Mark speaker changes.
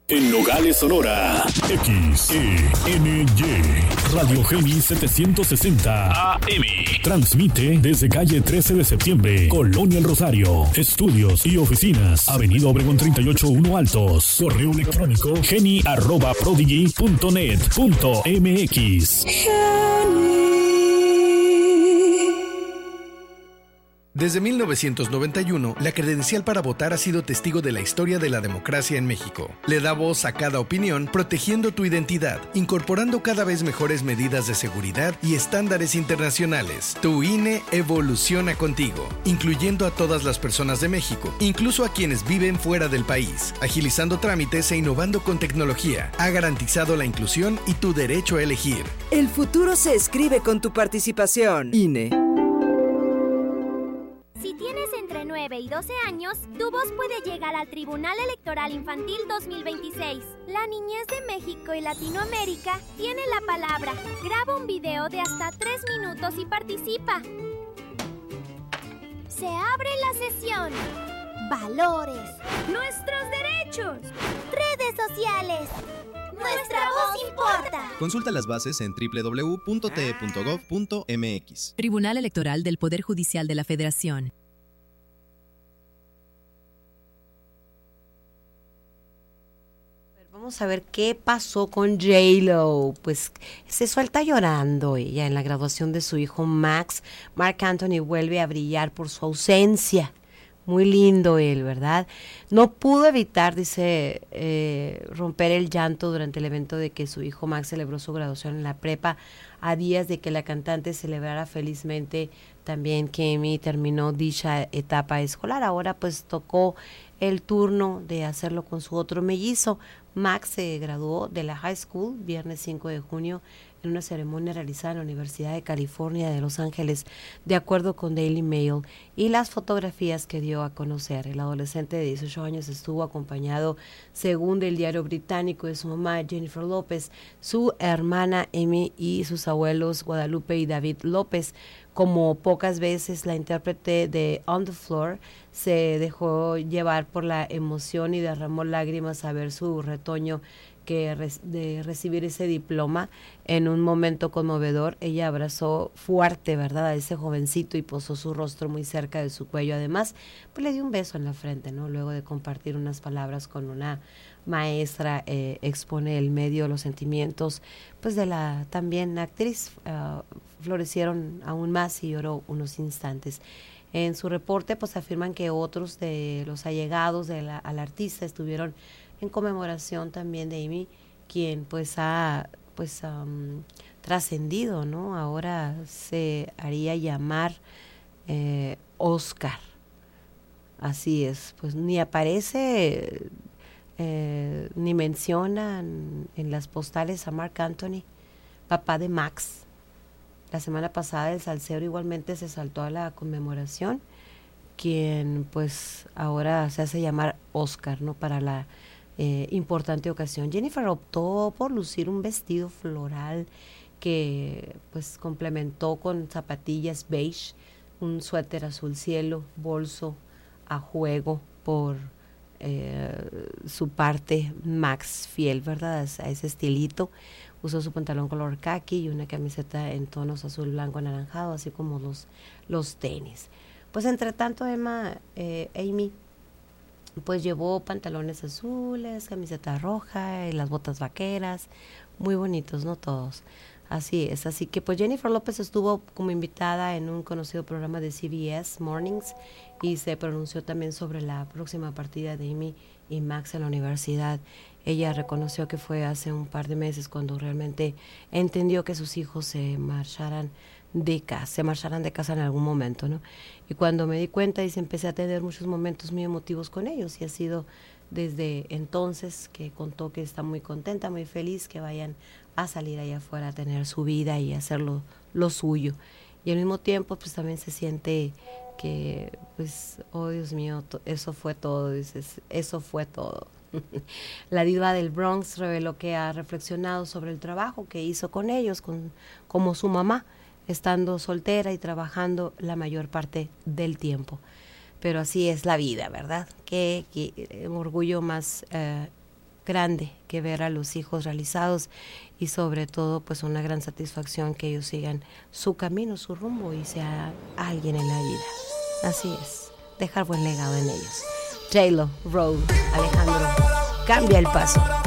Speaker 1: En Nogales, Sonora, XENY, Radio Geni 760 AM. Transmite desde calle 13 de septiembre, Colonia El Rosario. Estudios y oficinas, Avenida Obregón 38-1 Altos. Correo electrónico geni@prodigy.net.mx.
Speaker 2: Desde 1991, la credencial para votar ha sido testigo de la historia de la democracia en México. Le da voz a cada opinión, protegiendo tu identidad, incorporando cada vez mejores medidas de seguridad y estándares internacionales. Tu INE evoluciona contigo, incluyendo a todas las personas de México, incluso a quienes viven fuera del país, agilizando trámites e innovando con tecnología. Ha garantizado la inclusión y tu derecho a elegir.
Speaker 3: El futuro se escribe con tu participación. INE.
Speaker 4: Si tienes entre 9 y 12 años, tu voz puede llegar al Tribunal Electoral Infantil 2026. La niñez de México y Latinoamérica tiene la palabra. Graba un video de hasta 3 minutos y participa. Se abre la sesión. Valores. Nuestros derechos. Redes sociales. Nuestra voz importa.
Speaker 5: Consulta las bases en www.te.gov.mx.
Speaker 6: Tribunal Electoral del Poder Judicial de la Federación.
Speaker 7: Vamos a ver qué pasó con J-Lo. Pues se suelta llorando ella en la graduación de su hijo Max. Marc Anthony vuelve a brillar por su ausencia. Muy lindo él, ¿verdad? No pudo evitar, dice, romper el llanto durante el evento de que su hijo Max celebró su graduación en la prepa, a días de que la cantante celebrara felizmente también que Amy terminó dicha etapa escolar. Ahora pues tocó el turno de hacerlo con su otro mellizo. Max se graduó de la high school viernes 5 de junio en una ceremonia realizada en la Universidad de California de Los Ángeles, de acuerdo con Daily Mail y las fotografías que dio a conocer. El adolescente de 18 años estuvo acompañado, según el diario británico, de su mamá Jennifer López, su hermana Amy y sus abuelos Guadalupe y David López. Como pocas veces, la intérprete de On the Floor se dejó llevar por la emoción y derramó lágrimas a ver su retoño de recibir ese diploma. En un momento conmovedor, ella abrazó fuerte, ¿verdad?, a ese jovencito y posó su rostro muy cerca de su cuello. Además, pues le dio un beso en la frente, ¿no? Luego de compartir unas palabras con una maestra, expone el medio los sentimientos, pues de la también actriz. Florecieron aún más y lloró unos instantes. En su reporte, pues afirman que otros de los allegados al artista estuvieron en conmemoración también de Amy, quien pues ha trascendido, ¿no? Ahora se haría llamar Oscar. Así es, pues ni aparece ni mencionan en las postales a Marc Anthony, papá de Max. La semana pasada el salsero igualmente se saltó a la conmemoración, quien pues ahora se hace llamar Oscar, ¿no?, para la importante ocasión. Jennifer optó por lucir un vestido floral que pues complementó con zapatillas beige, un suéter azul cielo, bolso a juego por su parte Max, fiel, ¿verdad?, a ese estilito. Usó su pantalón color khaki y una camiseta en tonos azul, blanco, anaranjado, así como los tenis. Pues entre tanto, Amy pues llevó pantalones azules, camiseta roja y las botas vaqueras, muy bonitos, ¿no?, todos. Así es, así que pues Jennifer López estuvo como invitada en un conocido programa de CBS Mornings y se pronunció también sobre la próxima partida de Amy y Max en la universidad. Ella reconoció que fue hace un par de meses cuando realmente entendió que sus hijos se marcharan de casa en algún momento, ¿no? Y cuando me di cuenta, dice, empecé a tener muchos momentos muy emotivos con ellos y ha sido desde entonces que contó que está muy contenta, muy feliz que vayan a salir allá afuera a tener su vida y hacer lo suyo. Y al mismo tiempo, pues también se siente que, pues, oh Dios mío, eso fue todo, dices, eso fue todo. La diva del Bronx reveló que ha reflexionado sobre el trabajo que hizo con ellos, como su mamá, estando soltera y trabajando la mayor parte del tiempo. Pero así es la vida, ¿verdad? Qué orgullo más grande que ver a los hijos realizados y sobre todo pues una gran satisfacción que ellos sigan su camino, su rumbo y sea alguien en la vida. Así es, dejar buen legado en ellos. J-Lo, Road, Alejandro, cambia el paso.